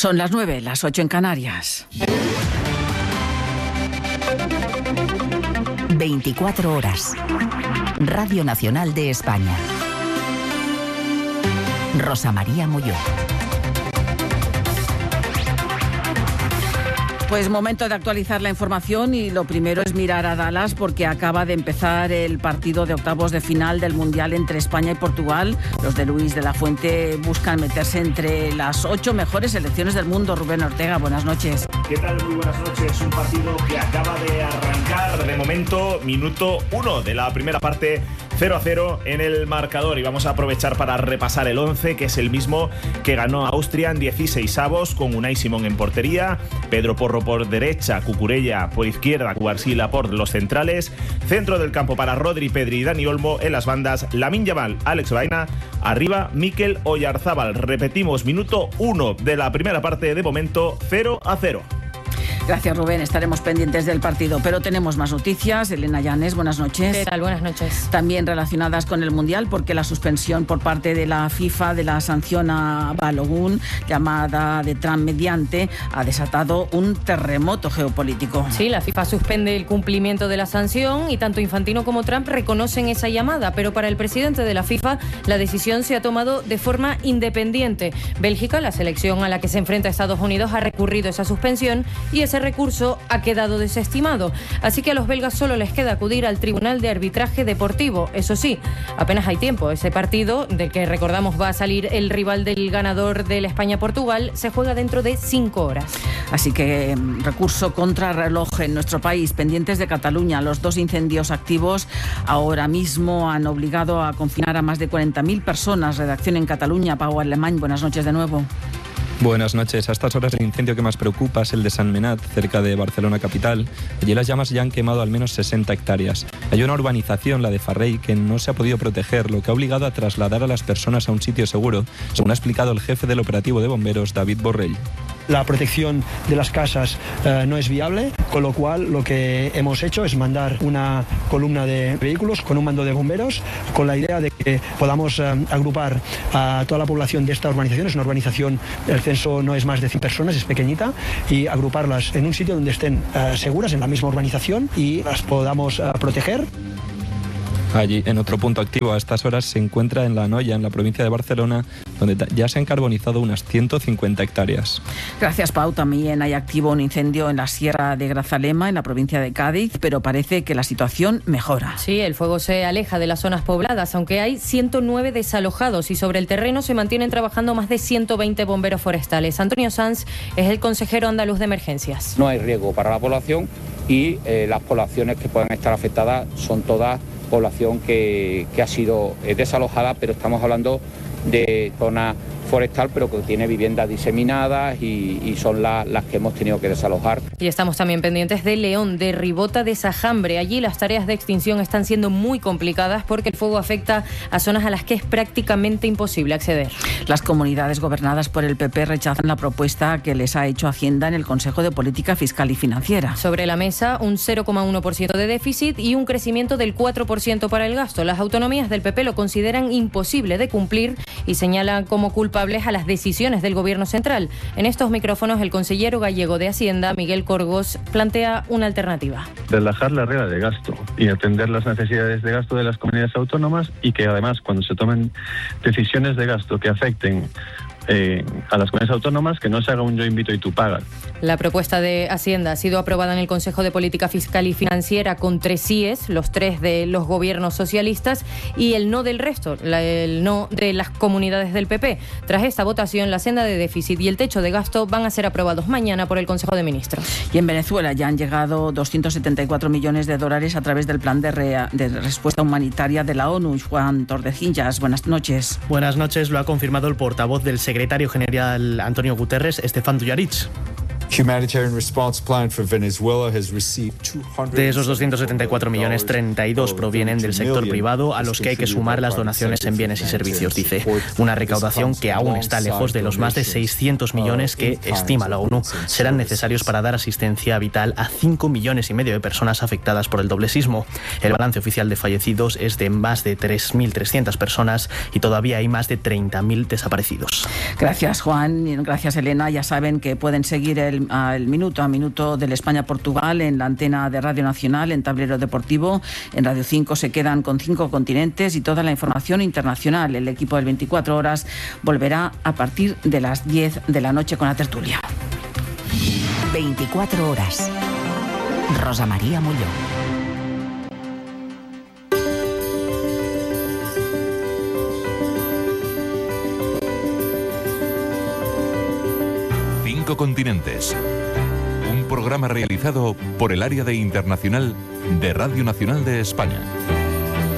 Son las 9, las 8 en Canarias. 24 horas. Radio Nacional de España. Rosa María Molló. Pues momento de actualizar la información y lo primero es mirar a Dallas porque acaba de empezar el partido de octavos de final del Mundial entre España y Portugal. Los de Luis de la Fuente buscan meterse entre las 8 mejores selecciones del mundo. Rubén Ortega, buenas noches. ¿Qué tal? Muy buenas noches. Un partido que acaba de arrancar. De momento, minuto 1 de la primera parte, 0-0 en el marcador. Y vamos a aprovechar para repasar el 11, que es el mismo que ganó Austria en 16avos, con Unai Simón en portería, Pedro Porro por derecha, Cucurella por izquierda, Cubarsí por los centrales, centro del campo para Rodri, Pedri y Dani Olmo, en las bandas Lamine Yamal, Alex Baena, arriba Mikel Oyarzábal. Repetimos, minuto 1 de la primera parte, de momento 0-0. Gracias, Rubén. Estaremos pendientes del partido, pero tenemos más noticias. Elena Llanes, buenas noches. ¿Qué tal? Buenas noches. También relacionadas con el Mundial, porque la suspensión por parte de la FIFA de la sanción a Balogun, llamada de Trump mediante, ha desatado un terremoto geopolítico. Sí, la FIFA suspende el cumplimiento de la sanción y tanto Infantino como Trump reconocen esa llamada, pero para el presidente de la FIFA la decisión se ha tomado de forma independiente. Bélgica, la selección a la que se enfrenta Estados Unidos, ha recurrido esa suspensión y ese recurso ha quedado desestimado. Así que a los belgas solo les queda acudir al Tribunal de Arbitraje Deportivo. Eso sí, apenas hay tiempo. Ese partido, del que recordamos va a salir el rival del ganador del España-Portugal, se juega dentro de 5 horas. Así que recurso contra reloj en nuestro país. Pendientes de Cataluña, los 2 incendios activos ahora mismo han obligado a confinar a más de 40.000 personas. Redacción en Cataluña, Pau Alemany, buenas noches de nuevo. Buenas noches. A estas horas el incendio que más preocupa es el de Sant Menat, cerca de Barcelona capital. Allí las llamas ya han quemado al menos 60 hectáreas. Hay una urbanización, la de Farrey, que no se ha podido proteger, lo que ha obligado a trasladar a las personas a un sitio seguro, según ha explicado el jefe del operativo de bomberos, David Borrell. La protección de las casas no es viable, con lo cual lo que hemos hecho es mandar una columna de vehículos con un mando de bomberos, con la idea de que podamos agrupar a toda la población de esta urbanización. Es una urbanización, el censo no es más de 100 personas, es pequeñita, y agruparlas en un sitio donde estén seguras, en la misma urbanización, y las podamos proteger. Allí, en otro punto activo a estas horas, se encuentra en La Noya, en la provincia de Barcelona, donde ya se han carbonizado unas 150 hectáreas. Gracias, Pau. También hay activo un incendio en la Sierra de Grazalema, en la provincia de Cádiz, pero parece que la situación mejora. Sí, el fuego se aleja de las zonas pobladas, aunque hay 109 desalojados y sobre el terreno se mantienen trabajando más de 120 bomberos forestales. Antonio Sanz es el consejero andaluz de emergencias. No hay riesgo para la población y las poblaciones que puedan estar afectadas son todas población que ha sido desalojada, pero estamos hablando de zona forestal, pero que tiene viviendas diseminadas y son las que hemos tenido que desalojar. Y estamos también pendientes de León, de Ribota de Sajambre. Allí las tareas de extinción están siendo muy complicadas porque el fuego afecta a zonas a las que es prácticamente imposible acceder. Las comunidades gobernadas por el PP rechazan la propuesta que les ha hecho Hacienda en el Consejo de Política Fiscal y Financiera. Sobre la mesa, un 0,1% de déficit y un crecimiento del 4% para el gasto. Las autonomías del PP lo consideran imposible de cumplir y señalan como culpables a las decisiones del Gobierno central. En estos micrófonos, el consejero gallego de Hacienda, Miguel Corgos, plantea una alternativa. Relajar la regla de gasto y atender las necesidades de gasto de las comunidades autónomas, y que además, cuando se tomen decisiones de gasto que afecten a las comunidades autónomas, que no se haga un yo invito y tú pagas. La propuesta de Hacienda ha sido aprobada en el Consejo de Política Fiscal y Financiera con 3 síes, los 3 de los gobiernos socialistas y el no del resto, el no de las comunidades del PP. Tras esta votación, la senda de déficit y el techo de gasto van a ser aprobados mañana por el Consejo de Ministros. Y en Venezuela ya han llegado 274 millones de dólares a través del plan de respuesta humanitaria de la ONU. Juan Tordesillas, buenas noches. Buenas noches, lo ha confirmado el portavoz del secretario general Antonio Guterres, Stefan Dujarric. De esos 274 millones, 32 provienen del sector privado, a los que hay que sumar las donaciones en bienes y servicios, dice. Una recaudación que aún está lejos de los más de 600 millones que estima la ONU serán necesarios para dar asistencia vital a 5,5 millones de personas afectadas por el doble sismo. El balance oficial de fallecidos es de más de 3.300 personas y todavía hay más de 30.000 desaparecidos. Gracias, Juan. Gracias, Elena. Ya saben que pueden seguir el minuto a minuto del España-Portugal en la antena de Radio Nacional, en Tablero Deportivo. En Radio 5 se quedan con 5 continentes y toda la información internacional. El equipo del 24 horas volverá a partir de las 10 de la noche con la tertulia. 24 horas. Rosa María Molló. Cinco continentes. Un programa realizado por el área de internacional de Radio Nacional de España.